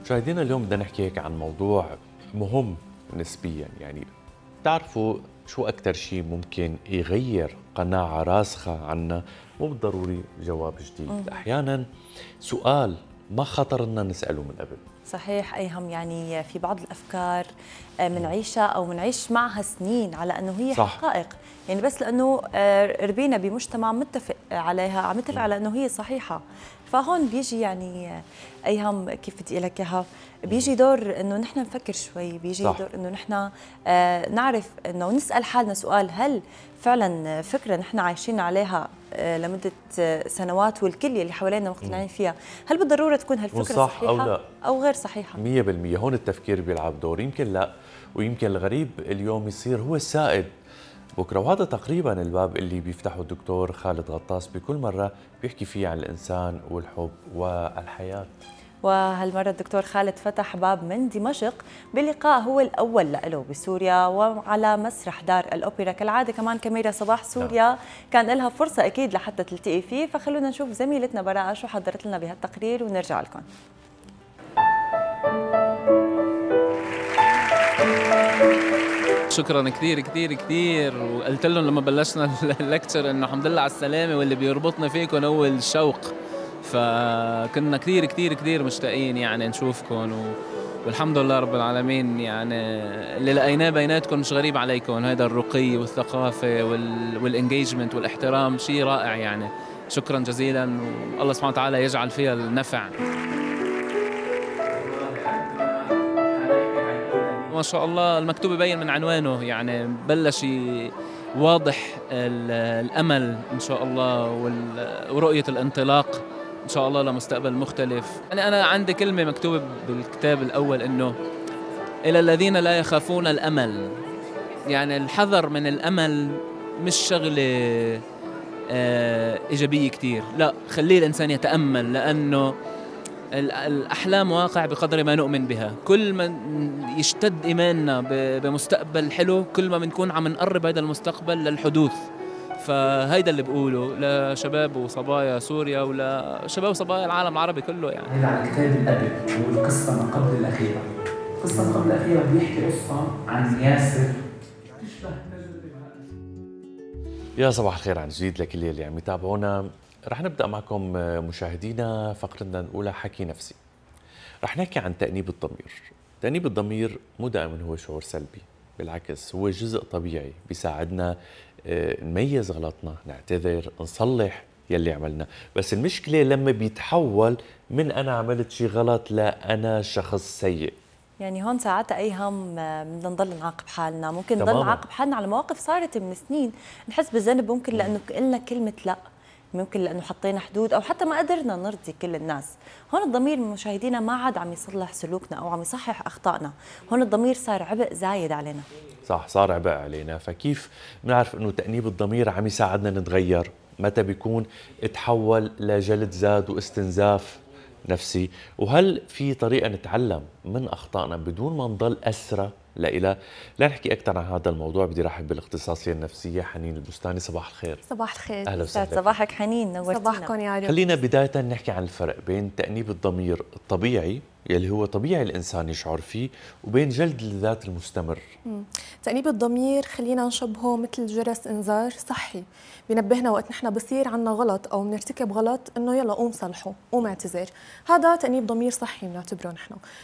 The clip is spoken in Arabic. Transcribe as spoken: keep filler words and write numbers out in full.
مشاهدينا اليوم بدنا نحكي هيك عن موضوع مهم نسبيا، يعني بتعرفوا شو أكثر شيء ممكن يغير قناعة راسخة عنا؟ مو بالضروري جواب جديد، أحيانا سؤال ما خطر لنا نسأله من قبل. صحيح أيهم، يعني في بعض الأفكار منعيشها أو منعيش معها سنين على أنه هي صح. حقائق، يعني بس لأنه ربينا بمجتمع متفق عليها، عم متفق على أنه هي صحيحة. فهون بيجي يعني أيهم، كيف بدي لك إياها، بيجي دور إنه نحن نفكر شوي، بيجي صح. دور إنه نحن نعرف إنه نسأل حالنا سؤال: هل فعلا فكرة نحن عايشين عليها لمدة سنوات والكل اللي حوالينا مقتنعين فيها، هل بالضرورة تكون هالفكرة صح صحيحة أو لا أو غير صحيحة؟ مية بالمية. هون التفكير بيلعب دور، يمكن لا ويمكن الغريب اليوم يصير هو السائد بكره، وهذا تقريبا الباب اللي بيفتحه الدكتور خالد غطاس بكل مره بيحكي فيه عن الانسان والحب والحياه. وهالمرة الدكتور خالد فتح باب من دمشق بلقاء هو الأول له بسوريا وعلى مسرح دار الأوبرا. كالعادة كمان كاميرا صباح سوريا نعم. كان لها فرصة أكيد لحتى تلتقي فيه، فخلونا نشوف زميلتنا براءة شو حضرت لنا بهالتقرير ونرجع لكم. شكرا كثير كثير كثير، وقلت لهم لما بلشنا اللكتشر انه الحمد لله على السلامه، واللي بيربطنا فيكم هو الشوق، فكنا كثير كثير كثير مشتاقين يعني نشوفكم و... والحمد لله رب العالمين، يعني اللي لقيناه بيناتكم مش غريب عليكم، هذا الرقي والثقافه وال... والانجيجمنت والاحترام شيء رائع يعني. شكرا جزيلا، والله سبحانه وتعالى يجعل فيها النفع. ما شاء الله المكتوب يبين من عنوانه، يعني بلش واضح الأمل إن شاء الله ورؤية الانطلاق إن شاء الله لمستقبل مختلف. يعني أنا عندي كلمة مكتوبة بالكتاب الأول إنه إلى الذين لا يخافون الأمل، يعني الحذر من الأمل مش شغلة إيجابية كتير، لا، خليه الإنسان يتأمل، لأنه الأحلام واقع بقدر ما نؤمن بها. كل ما يشتد إيماننا بمستقبل حلو كل ما بنكون عم نقرب هذا المستقبل للحدوث. فهيدا اللي بقوله لشباب وصبايا سوريا ولشباب وصبايا العالم العربي كله. يعني هذا على كتاب الأدب والقصة ما قبل الأخيرة. القصة ما قبل الأخيرة بيحكي قصة عن ياسر تشبه يا صباح الخير عن جديد لكل اللي عم يتابعونا. رح نبدأ معكم مشاهدينا فقرتنا الأولى حكي نفسي. رح نحكي عن تأنيب الضمير. تأنيب الضمير مو دائما هو شعور سلبي، بالعكس هو جزء طبيعي بيساعدنا نميز غلطنا، نعتذر، نصلح يلي عملنا. بس المشكلة لما بيتحول من أنا عملت شي غلط لا أنا شخص سيء. يعني هون ساعات أيهم بدنا نضل نعاقب حالنا، ممكن نضل نعاقب حالنا على مواقف صارت من سنين، نحس بالذنب ممكن لأنه قلنا كلمة لا، ممكن لأنه حطينا حدود أو حتى ما قدرنا نرضي كل الناس. هون الضمير مشاهدينا ما عاد عم يصلح سلوكنا أو عم يصحح أخطائنا، هون الضمير صار عبء زايد علينا. صح، صار عبء علينا. فكيف بنعرف إنه تأنيب الضمير عم يساعدنا نتغير؟ متى بيكون اتحول لجلد ذات واستنزاف نفسي؟ وهل في طريقة نتعلم من أخطائنا بدون ما نضل أسرى لإلها؟ لنحكي أكثر عن هذا الموضوع بدي رحب بالاختصاصية النفسية حنين البستاني. صباح الخير. صباح الخير. أهلا وسهلا. صباحك حنين، نورتينا. صباحكم يا رب. خلينا بداية نحكي عن الفرق بين تأنيب الضمير الطبيعي يلي هو طبيعي الإنسان يشعر فيه وبين جلد الذات المستمر. مم. تأنيب الضمير خلينا نشبهه مثل جرس إنذار صحي بينبهنا وقت نحن بصير عنا غلط أو بنرتكب غلط إنه يلا قوم صلحه، قوم اعتذر. هذا تأنيب ضمير صحي بنعتبره نحن.